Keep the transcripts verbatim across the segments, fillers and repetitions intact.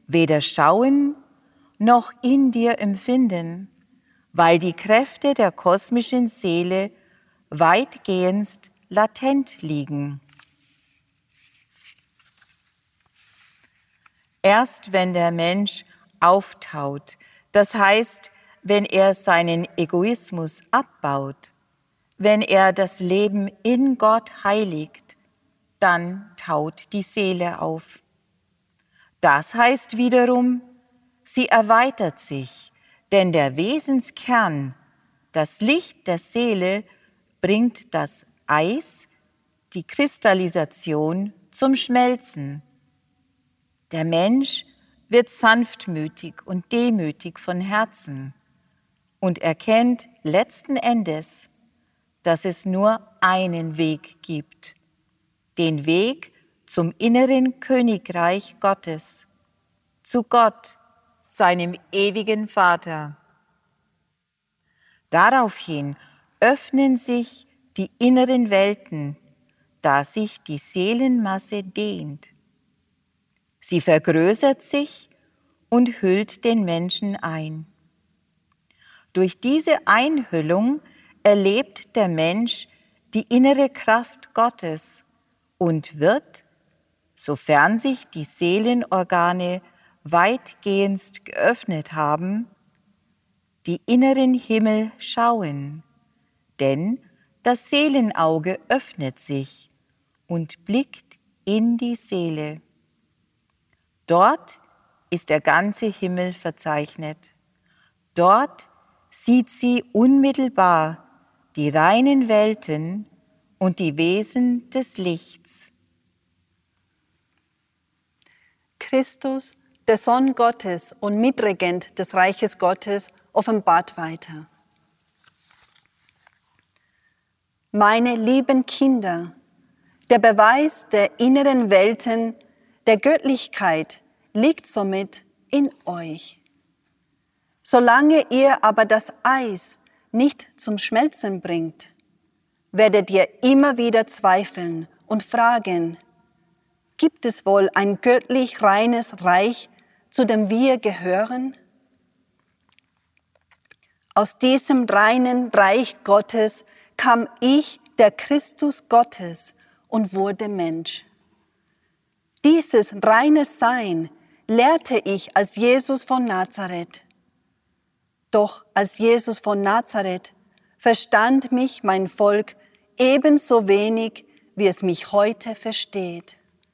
weder schauen noch in dir empfinden, weil die Kräfte der kosmischen Seele weitgehend latent liegen. Erst wenn der Mensch auftaut, das heißt, wenn er seinen Egoismus abbaut, wenn er das Leben in Gott heiligt, dann taut die Seele auf. Das heißt wiederum, sie erweitert sich, denn der Wesenskern, das Licht der Seele, bringt das Eis, die Kristallisation, zum Schmelzen. Der Mensch wird sanftmütig und demütig von Herzen und erkennt letzten Endes, dass es nur einen Weg gibt, den Weg zum inneren Königreich Gottes, zu Gott, seinem ewigen Vater. Daraufhin öffnen sich die inneren Welten, da sich die Seelenmasse dehnt. Sie vergrößert sich und hüllt den Menschen ein. Durch diese Einhüllung erlebt der Mensch die innere Kraft Gottes und wird, sofern sich die Seelenorgane weitgehend geöffnet haben, die inneren Himmel schauen, denn das Seelenauge öffnet sich und blickt in die Seele. Dort ist der ganze Himmel verzeichnet. Dort sieht sie unmittelbar die reinen Welten und die Wesen des Lichts. Christus, der Sohn Gottes und Mitregent des Reiches Gottes, offenbart weiter. Meine lieben Kinder, der Beweis der inneren Welten, der Göttlichkeit liegt somit in euch. Solange ihr aber das Eis nicht zum Schmelzen bringt, werdet ihr immer wieder zweifeln und fragen, gibt es wohl ein göttlich reines Reich, zu dem wir gehören? Aus diesem reinen Reich Gottes kam ich, der Christus Gottes, und wurde Mensch. Dieses reine Sein lehrte ich als Jesus von Nazareth. Doch als Jesus von Nazareth verstand mich mein Volk ebenso wenig, wie es mich heute versteht.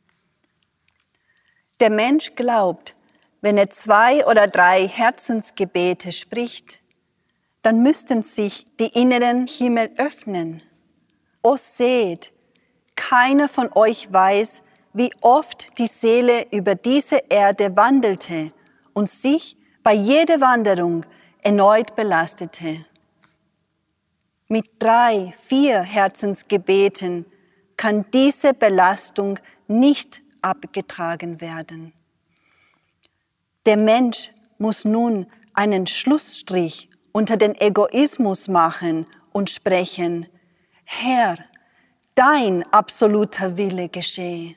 Der Mensch glaubt, wenn er zwei oder drei Herzensgebete spricht, dann müssten sich die inneren Himmel öffnen. O seht, keiner von euch weiß, wie oft die Seele über diese Erde wandelte und sich bei jeder Wanderung erneut belastete. Mit drei, vier Herzensgebeten kann diese Belastung nicht abgetragen werden. Der Mensch muss nun einen Schlussstrich unter den Egoismus machen und sprechen: Herr, dein absoluter Wille geschehe.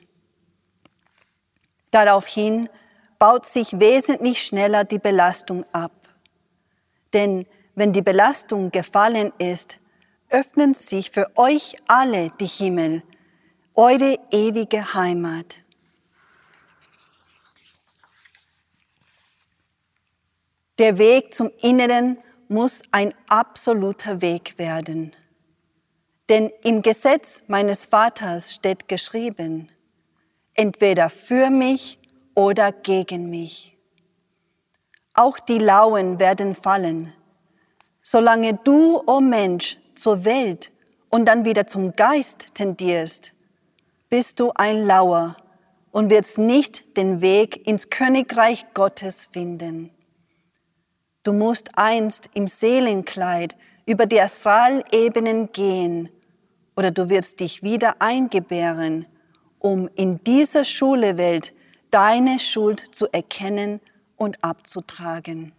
Daraufhin baut sich wesentlich schneller die Belastung ab. Denn wenn die Belastung gefallen ist, öffnen sich für euch alle die Himmel, eure ewige Heimat. Der Weg zum Inneren muss ein absoluter Weg werden. Denn im Gesetz meines Vaters steht geschrieben, entweder für mich oder gegen mich. Auch die Lauen werden fallen. Solange du, o Mensch, zur Welt und dann wieder zum Geist tendierst, bist du ein Lauer und wirst nicht den Weg ins Königreich Gottes finden. Du musst einst im Seelenkleid über die Astralebenen gehen, oder du wirst dich wieder eingebären, um in dieser Schulewelt deine Schuld zu erkennen und abzutragen.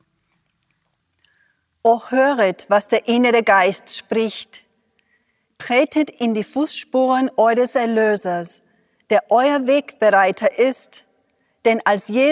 O höret, was der innere Geist spricht. Tretet in die Fußspuren eures Erlösers, der euer Wegbereiter ist, denn als Jesus